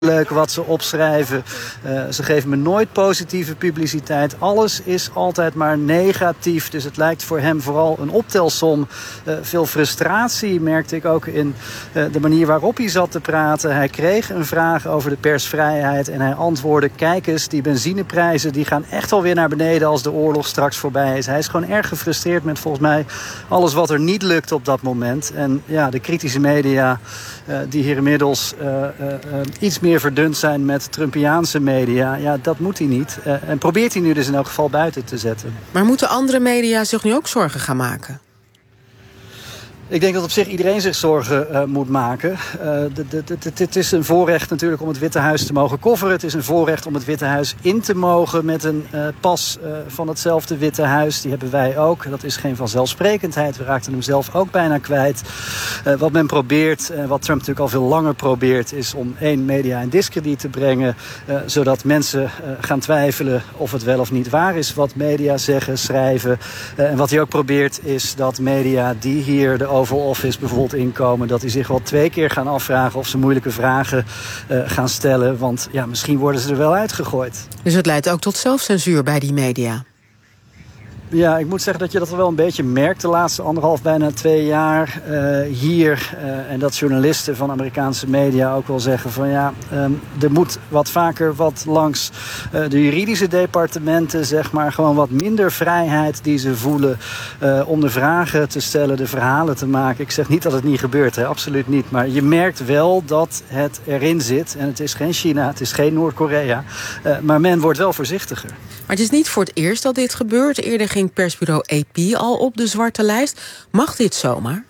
leuk wat ze opschrijven. Ze geven me nooit positieve publiciteit. Alles is altijd maar negatief. Dus het lijkt voor hem vooral een optelsom. Veel frustratie merkte ik ook in de manier waarop hij zat te praten. Hij kreeg een vraag over de persvrijheid en hij antwoordde: kijk eens, die benzineprijzen die gaan echt alweer naar beneden als de oorlog straks voorbij is. Hij is gewoon erg gefrustreerd met volgens mij alles wat er niet lukt op dat moment. En ja, de kritische media die hier inmiddels iets meer verdund zijn met Trumpiaanse media, ja, dat moet hij niet. En probeert hij nu dus in elk geval buiten te zetten. Maar moeten andere media zich nu ook zorgen gaan maken? Ik denk dat op zich iedereen zich zorgen moet maken. Het is een voorrecht natuurlijk om het Witte Huis te mogen coveren. Het is een voorrecht om het Witte Huis in te mogen met een pas van hetzelfde Witte Huis. Die hebben wij ook. Dat is geen vanzelfsprekendheid. We raakten hem zelf ook bijna kwijt. Wat men probeert, wat Trump natuurlijk al veel langer probeert, is om media in diskrediet te brengen. Zodat mensen gaan twijfelen of het wel of niet waar is wat media zeggen, schrijven. En wat hij ook probeert is dat media die hier de Oval Office bijvoorbeeld inkomen, dat die zich wel 2 keer gaan afvragen of ze moeilijke vragen gaan stellen. Want ja, misschien worden ze er wel uitgegooid. Dus het leidt ook tot zelfcensuur bij die media? Ja, ik moet zeggen dat je dat wel een beetje merkt de laatste 1,5, bijna 2 jaar hier. En dat journalisten van Amerikaanse media ook wel zeggen van ja, er moet wat vaker wat langs de juridische departementen, zeg maar, gewoon wat minder vrijheid die ze voelen om de vragen te stellen, de verhalen te maken. Ik zeg niet dat het niet gebeurt, hè, absoluut niet. Maar je merkt wel dat het erin zit. En het is geen China, het is geen Noord-Korea. Maar men wordt wel voorzichtiger. Maar het is niet voor het eerst dat dit gebeurt. Eerder ging persbureau AP al op de zwarte lijst. Mag dit zomaar?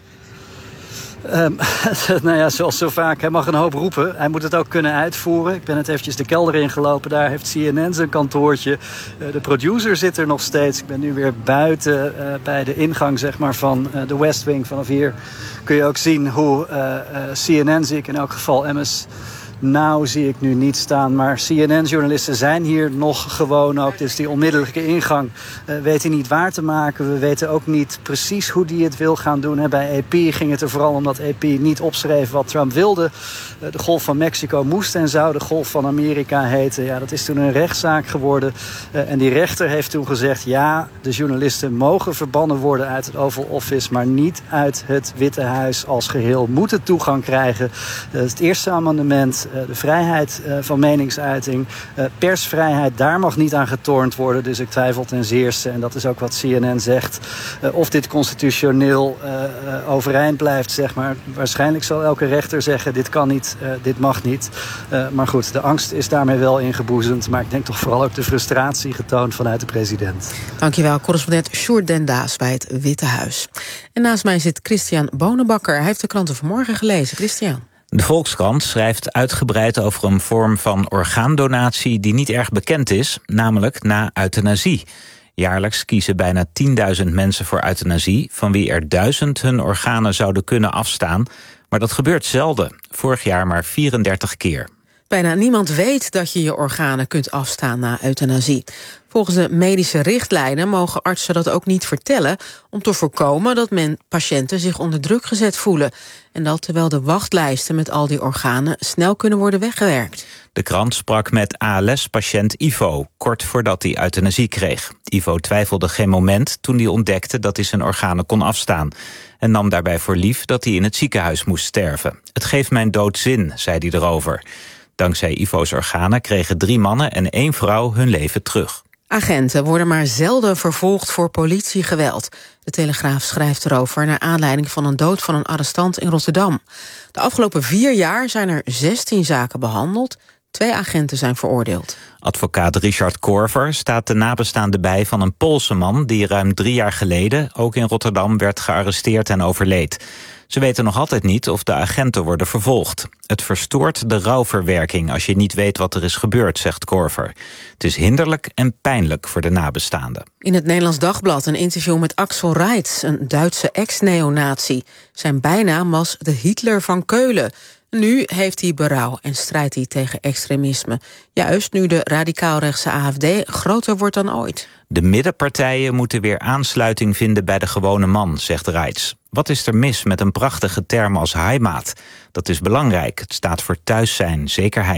Nou ja, zoals zo vaak, hij mag een hoop roepen. Hij moet het ook kunnen uitvoeren. Ik ben net eventjes de kelder ingelopen. Daar heeft CNN zijn kantoortje. De producer zit er nog steeds. Ik ben nu weer buiten bij de ingang, zeg maar, van de West Wing. Vanaf hier kun je ook zien hoe CNN, zie ik in elk geval, MS Now zie ik nu niet staan, maar CNN-journalisten zijn hier nog gewoon ook. Dus die onmiddellijke ingang weet hij niet waar te maken. We weten ook niet precies hoe hij het wil gaan doen. Bij AP ging het er vooral om dat AP niet opschreef wat Trump wilde. De Golf van Mexico moest en zou de Golf van Amerika heten. Ja, dat is toen een rechtszaak geworden. En die rechter heeft toen gezegd, ja, de journalisten mogen verbannen worden uit het Oval Office, maar niet uit het Witte Huis als geheel. Moeten toegang krijgen. Dat is het eerste amendement. De vrijheid van meningsuiting, persvrijheid, daar mag niet aan getornd worden. Dus ik twijfel ten zeerste, en dat is ook wat CNN zegt, of dit constitutioneel overeind blijft, zeg maar. Waarschijnlijk zal elke rechter zeggen, dit kan niet, dit mag niet. Maar goed, de angst is daarmee wel ingeboezemd. Maar ik denk toch vooral ook de frustratie getoond vanuit de president. Dankjewel, correspondent Sjoerd Den Daas bij het Witte Huis. En naast mij zit Christian Bonenbakker. Hij heeft de kranten vanmorgen gelezen. Christian. De Volkskrant schrijft uitgebreid over een vorm van orgaandonatie die niet erg bekend is, namelijk na euthanasie. Jaarlijks kiezen bijna 10.000 mensen voor euthanasie, van wie er 1000 hun organen zouden kunnen afstaan. Maar dat gebeurt zelden. Vorig jaar maar 34 keer. Bijna niemand weet dat je je organen kunt afstaan na euthanasie. Volgens de medische richtlijnen mogen artsen dat ook niet vertellen, om te voorkomen dat patiënten zich onder druk gezet voelen. En dat terwijl de wachtlijsten met al die organen snel kunnen worden weggewerkt. De krant sprak met ALS-patiënt Ivo, kort voordat hij euthanasie kreeg. Ivo twijfelde geen moment toen hij ontdekte dat hij zijn organen kon afstaan. En nam daarbij voor lief dat hij in het ziekenhuis moest sterven. Het geeft mijn dood zin, zei hij erover. Dankzij Ivo's organen kregen 3 mannen en 1 vrouw hun leven terug. Agenten worden maar zelden vervolgd voor politiegeweld. De Telegraaf schrijft erover naar aanleiding van een dood van een arrestant in Rotterdam. De afgelopen 4 jaar zijn er 16 zaken behandeld. 2 agenten zijn veroordeeld. Advocaat Richard Korver staat de nabestaanden bij van een Poolse man die ruim 3 jaar geleden ook in Rotterdam werd gearresteerd en overleed. Ze weten nog altijd niet of de agenten worden vervolgd. Het verstoort de rouwverwerking als je niet weet wat er is gebeurd, zegt Korver. Het is hinderlijk en pijnlijk voor de nabestaanden. In het Nederlands Dagblad een interview met Axel Reitz, een Duitse ex-neonazi. Zijn bijnaam was de Hitler van Keulen. Nu heeft hij berouw en strijdt hij tegen extremisme. Juist nu de radicaal-rechtse AfD groter wordt dan ooit. De middenpartijen moeten weer aansluiting vinden bij de gewone man, zegt Reitz. Wat is er mis met een prachtige term als Heimat? Dat is belangrijk. Het staat voor thuis zijn, zekerheid.